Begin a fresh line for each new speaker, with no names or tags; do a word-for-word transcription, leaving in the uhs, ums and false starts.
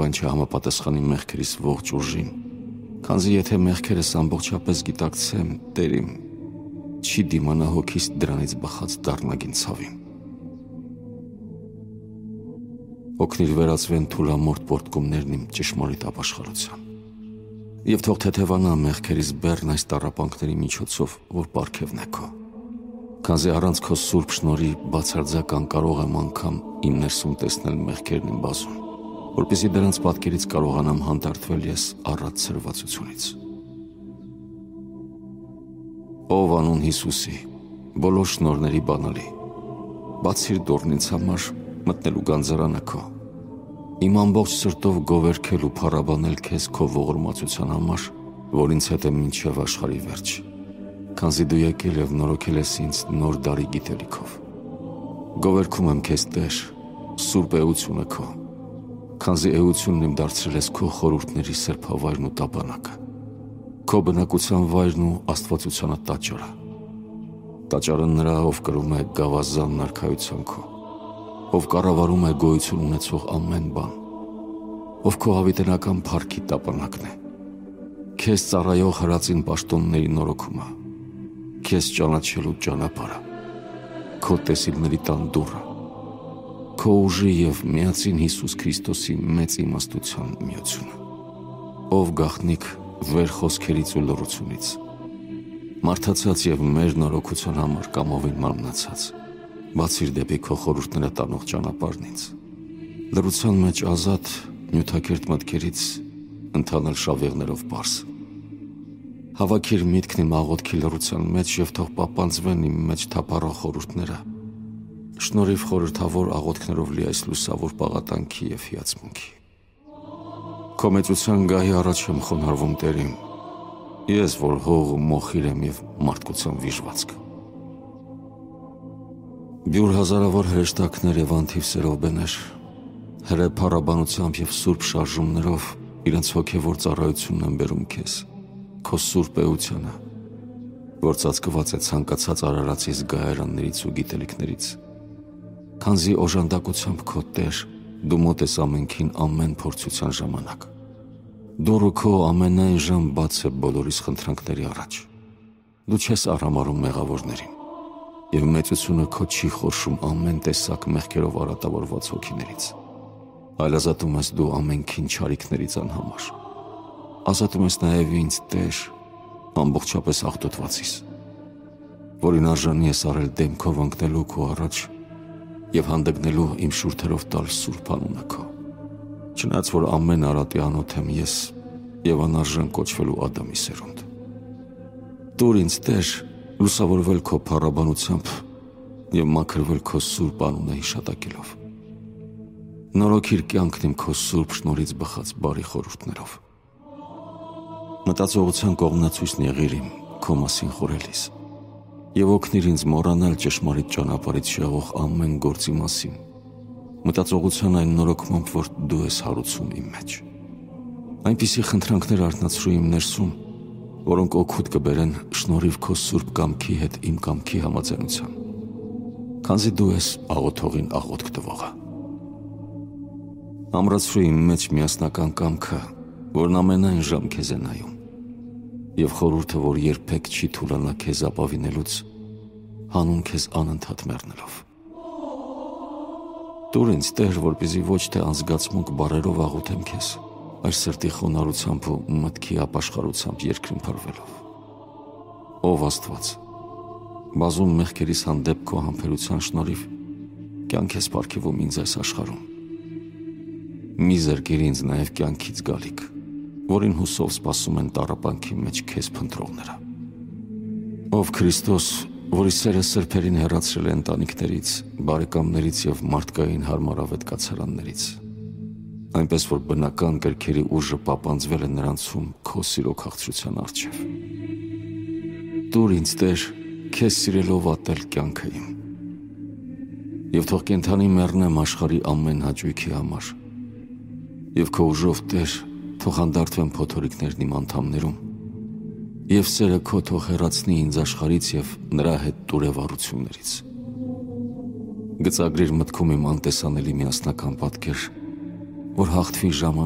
սակայն չհամապատասխանի մեղքերիս ողջ ուժին, քանզի եթե մեղքերս ամբողջապես գիտակցեմ, Տեր իմ, չի դիմանա հոգիս դրանից բխած դառնագին ցավին։ Օգնիր վերածվեն թուլամորթ պոռթկումներն իմ ճշմարիտ ապաշխարության։ Եվ թող թեթևանա մեղքերիս բեռն այս տառապանքների միջոցով, որ պարգևն է քո։ Քանզի առանց քո սուրբ շնորհի բացարձակ անկարող եմ անգամ իմ ներսում տեսնել մեղքերն իմ բազում, որպեսզի դրանց պատկերից կարողանամ հանդարտվել ես առատ ցրվածությունից։ Ով անուն Հիսուսի, բոլոր շնորհների բանալի, բացիր դուռն ինձ համար մտնելու գանձարանը քո, իմ ամբողջ սրտով գովերքել ու փառաբանել քեզ քո ողորմածության համար, որ ինձ հետ է մինչև աշխարհի վերջ, քանզի դու եկել և նորոգել ես ինձ նոր դարի գիտելիքով։ Գովերքում եմ քեզ Տեր, սուրբ էությունը քո, քանզի էությունն իմ դարձրել ես քո խորհուրդների սրբավայրն ու տապանակը, քո բնակության վայրն ու աստվածությանը տաճարը։ Տաճարը նրա, ով կրում է գավազանն արքայության քո, ով կառավարում է գոյություն ունեցող ամեն բան, ով քո հավիտենական փառքի տապանակն է, քեզ ծառայող հրածին պաշտոնների նորոգումը, քեզ ճանաչելու ճանապարհը, քո տեսիլների տան դուռը, քո ուժի և միածին Հիսուս Քրիստոսի մեծ իմաստության միությունը, ով գաղտնիք վեր խոսքերից ու լռությունից, մարդացած և մեր նորոգության համար կամովին մարմնացած, բացիր դեպի քո խորհուրդները տանող ճանապարհն ինձ, լռության մեջ ազատ, նյութակերտ մտքերից ընթանել շավիղներով պարզ։ Հավաքիր միտքն իմ աղոթքի լռության մեջ և թող պապանձվեն իմ մեջ թափառող խորհուրդները, շնորհիվ խորհրդավոր աղոթքներով լի այս լուսավոր պաղատանքի և հիացմունքի։ Քո մեծության գահի առաջ եմ խոնարհվում Տեր իմ, ես, որ հող ու մոխիր եմ և մարդկության վիժվածք։ Բյուր հազարավոր հրեշտակներ և անթիվ սերովբեներ, հրե փառաբանությամբ և սուրբ շարժումներով իրենց հոգևոր ծառայությունն են բերում քեզ, քո սուրբ էությանը, որ ծածկված է ցանկացած արարածի զգայարաններից ու գիտելիքներից, քանզի օժանդակությամբ քո Տեր, դու մոտ ես ամենքին ամեն փորձության ժամանակ։ Դուռը քո ամենայն ժամ բաց է բոլորիս խնդրանքների առաջ։ Դու չես արհամարհում մեղավորներին, և մեծությունը քո չի խորշում ամեն տեսակ մեղքերով արատավորված հոգիներից, այլ ազատում ես դու ամենքին չարիքներից անհամար։ Ազատում ես նաև ինձ Տեր, ամբողջապես աղտոտվածիս, որին արժանի ես արել դեմքով ընկնելու քո առաջ և հանդգնելու իմ շուրթերով տալ սուրբ անունը քո, չնայած որ ամեն արատի անոթ եմ ես և անարժան կոչվելու Ադամի սերունդ։ Տուր ինձ Տեր լուսավորվել քո փառաբանությամբ և մաքրվել քո սուրբ անունը հիշատակելով։ Նորոգիր կյանքն իմ քո սուրբ շնորհից բխած բարի խորհուրդներով։ Մտածողության կողմնացույցն եղիր իմ քո մասին խորելիս և օգնիր ինձ մոռանալ ճշմարիտ ճանապարհից շեղող ամեն գործի մասին, մտածողության այն նորոգմամբ, որ դու ես հարուցում իմ մեջ։ Այնպիսի խնդրանքներ արթնացրու իմ ներսում, որոնք օգուտ կբերեն շնորհիվ քո սուրբ կամքի հետ իմ կամքի համաձայնության, քանզի դու ես աղոթողին աղոթք տվողը։ Ամրացրու իմ մեջ միասնական կամքը, որն ամենայն ժամ քեզ է նայում, և խորհուրդը, որ երբեք չի թուլանա քեզ ապավինելուց, հանուն քեզ անընդհատ մեռնելով։ Տուր ինձ Տեր, որպեսզի ոչ թե անզգացմունք բառերով աղոթեմ քեզ, այլ սրտի խոնարհությամբ ու մտքի ապաշխարությամբ երկրին փրվելով։ Ով Աստված, բազում մեղքերիս հանդեպ քո համբերության շնորհիվ կյանք ես պարգևում ինձ այս աշխարհում։ Մի զրկիր ինձ նաև կյանքից գալիք, որին հուսով սպասում են տառապանքի մեջ քեզ փնտրողները։ Ով Քրիստոս, որի սերը սրբերին հեռացրել է ընտանիքներից, բարեկամներից և մարդկային հարմարավետ կացարաններից, այնպես որ բնական կրքերի ուժը պապանձվել է նրանցում քո սիրո քաղցրության առջև։ Տուր ինձ Տեր, քեզ սիրելով ատել կյանքը իմ, և թող կենդանի մեռնեմ աշխարհի ամեն հաճույքի համար, և քո ուժով Տեր, թող հանդարտվեն փոթորիկներն իմ անդամներում, և սերը քո թող հեռացնի ինձ աշխարհից և նրա հետ տուրևառություններից։ Գծագրիր մտքում իմ անտեսանելի միասնական պատկեր, որ հաղթվի ժամանակ